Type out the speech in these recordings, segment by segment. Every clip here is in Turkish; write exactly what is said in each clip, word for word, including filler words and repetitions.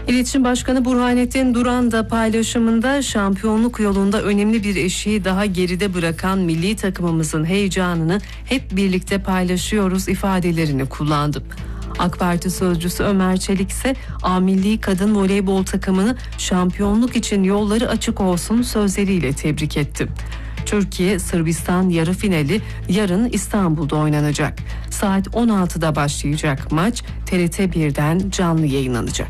İletişim Başkanı Burhanettin Duran da paylaşımında şampiyonluk yolunda önemli bir eşiği daha geride bırakan milli takımımızın heyecanını hep birlikte paylaşıyoruz ifadelerini kullandı. AK Parti sözcüsü Ömer Çelik ise A Milli Kadın Voleybol takımını şampiyonluk için yolları açık olsun sözleriyle tebrik etti. Türkiye-Sırbistan yarı finali yarın İstanbul'da oynanacak. Saat on altıda başlayacak maç T R T birden canlı yayınlanacak.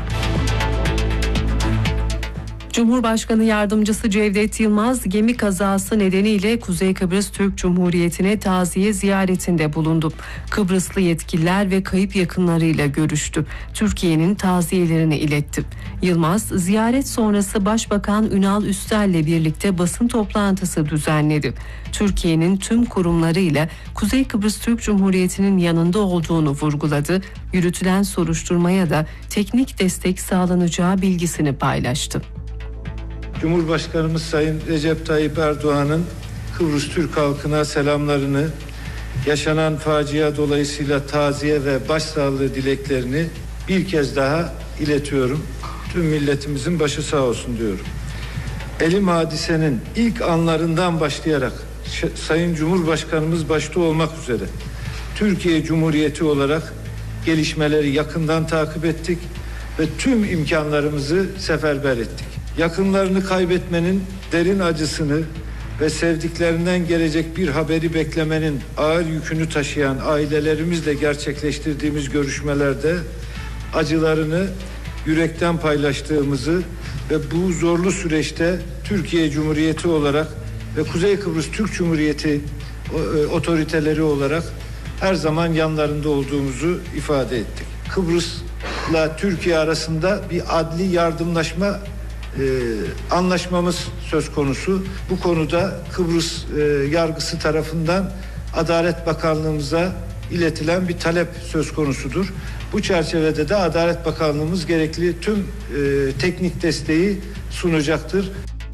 Cumhurbaşkanı Yardımcısı Cevdet Yılmaz gemi kazası nedeniyle Kuzey Kıbrıs Türk Cumhuriyeti'ne taziye ziyaretinde bulundu. Kıbrıslı yetkililer ve kayıp yakınlarıyla görüştü. Türkiye'nin taziyelerini iletti. Yılmaz ziyaret sonrası Başbakan Ünal Üstel'le birlikte basın toplantısı düzenledi. Türkiye'nin tüm kurumlarıyla Kuzey Kıbrıs Türk Cumhuriyeti'nin yanında olduğunu vurguladı. Yürütülen soruşturmaya da teknik destek sağlanacağı bilgisini paylaştı. Cumhurbaşkanımız Sayın Recep Tayyip Erdoğan'ın Kıbrıs Türk halkına selamlarını, yaşanan facia dolayısıyla taziye ve başsağlığı dileklerini bir kez daha iletiyorum. Tüm milletimizin başı sağ olsun diyorum. Elim hadisenin ilk anlarından başlayarak Sayın Cumhurbaşkanımız başta olmak üzere Türkiye Cumhuriyeti olarak gelişmeleri yakından takip ettik ve tüm imkanlarımızı seferber ettik. Yakınlarını kaybetmenin derin acısını ve sevdiklerinden gelecek bir haberi beklemenin ağır yükünü taşıyan ailelerimizle gerçekleştirdiğimiz görüşmelerde acılarını yürekten paylaştığımızı ve bu zorlu süreçte Türkiye Cumhuriyeti olarak ve Kuzey Kıbrıs Türk Cumhuriyeti otoriteleri olarak her zaman yanlarında olduğumuzu ifade ettik. Kıbrıs'la Türkiye arasında bir adli yardımlaşma e, anlaşmamız söz konusu. Bu konuda Kıbrıs e, yargısı tarafından Adalet Bakanlığımıza iletilen bir talep söz konusudur. Bu çerçevede de Adalet Bakanlığımız gerekli tüm e, teknik desteği sunacaktır.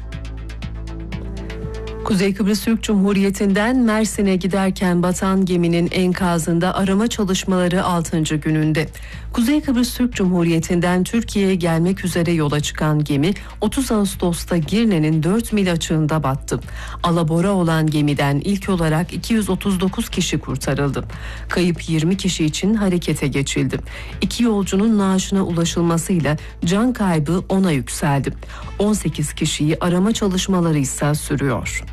Kuzey Kıbrıs Türk Cumhuriyeti'nden Mersin'e giderken batan geminin enkazında arama çalışmaları altıncı gününde. Kuzey Kıbrıs Türk Cumhuriyeti'nden Türkiye'ye gelmek üzere yola çıkan gemi otuz Ağustos'ta Girne'nin dört mil açığında battı. Alabora olan gemiden ilk olarak iki yüz otuz dokuz kişi kurtarıldı. Kayıp yirmi kişi için harekete geçildi. İki yolcunun naaşına ulaşılmasıyla can kaybı ona yükseldi. on sekiz kişiyi arama çalışmaları ise sürüyor.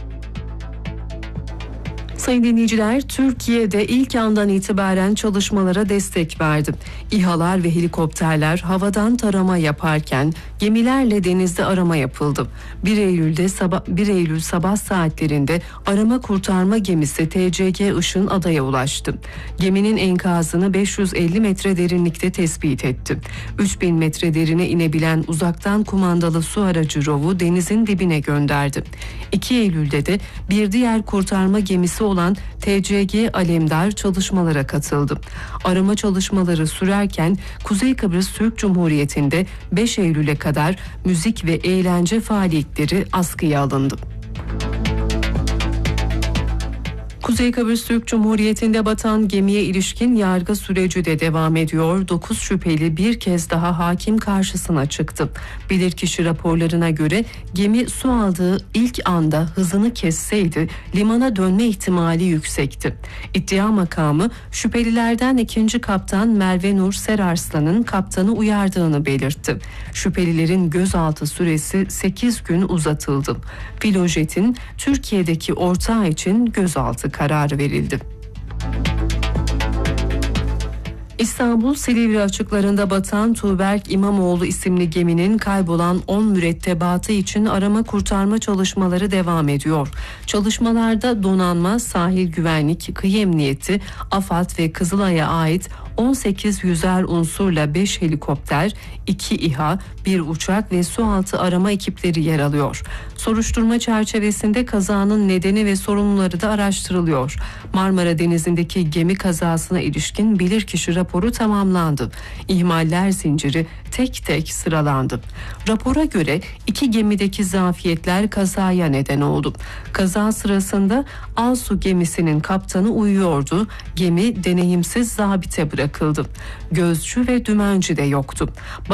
Sayın dinleyiciler, Türkiye'de ilk andan itibaren çalışmalara destek verdi. İHA'lar ve helikopterler havadan tarama yaparken gemilerle denizde arama yapıldı. bir Eylül'de sabah bir Eylül sabah saatlerinde arama kurtarma gemisi T C G Işın adaya ulaştı. Geminin enkazını beş yüz elli metre derinlikte tespit etti. üç bin metre derine inebilen uzaktan kumandalı su aracı ROV'u denizin dibine gönderdi. iki Eylül'de de bir diğer kurtarma gemisi olan T C G Alemdar çalışmalara katıldı. Arama çalışmaları sürerken Kuzey Kıbrıs Türk Cumhuriyeti'nde beş Eylül'e kadar müzik ve eğlence faaliyetleri askıya alındı. Kuzey Kıbrıs Türk Cumhuriyeti'nde batan gemiye ilişkin yargı süreci de devam ediyor. dokuz şüpheli bir kez daha hakim karşısına çıktı. Bilirkişi raporlarına göre gemi su aldığı ilk anda hızını kesseydi limana dönme ihtimali yüksekti. İddia makamı şüphelilerden ikinci kaptan Merve Nur Serarslan'ın kaptanı uyardığını belirtti. Şüphelilerin gözaltı süresi sekiz gün uzatıldı. Filojet'in Türkiye'deki ortağı için gözaltı kararı verildi. İstanbul Silivri açıklarında batan Tuğberk İmamoğlu isimli geminin kaybolan on mürettebatı için arama kurtarma çalışmaları devam ediyor. Çalışmalarda donanma, sahil güvenlik, kıyı emniyeti, AFAD ve Kızılay'a ait on sekiz yüzer unsurla beş helikopter, iki İHA, bir uçak ve sualtı arama ekipleri yer alıyor. Soruşturma çerçevesinde kazanın nedeni ve sorumluları da araştırılıyor. Marmara Denizi'ndeki gemi kazasına ilişkin bilirkişi raporu tamamlandı. İhmaller zinciri tek tek sıralandı. Rapora göre iki gemideki zafiyetler kazaya neden oldu. Kaza sırasında Alsu gemisinin kaptanı uyuyordu. Gemi deneyimsiz zabite bırakıldı. Gözcü ve dümenci de yoktu.